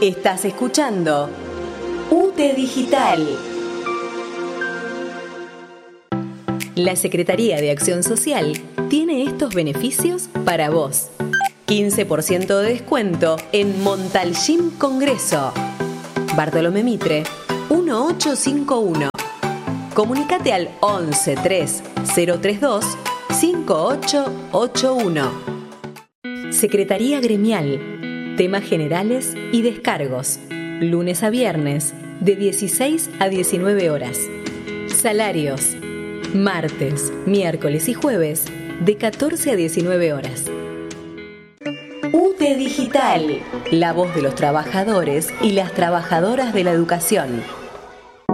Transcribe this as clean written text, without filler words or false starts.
Estás escuchando UTE Digital. La Secretaría de Acción Social tiene estos beneficios para vos. 15% de descuento en Montalcín Congreso. Bartolomé Mitre, 1851. Comunicate al 11 3 032 5881. Secretaría Gremial. Temas generales y descargos. Lunes a viernes, de 16 a 19 horas. Salarios. Martes, miércoles y jueves, de 14 a 19 horas. UTE Digital. La voz de los trabajadores y las trabajadoras de la educación.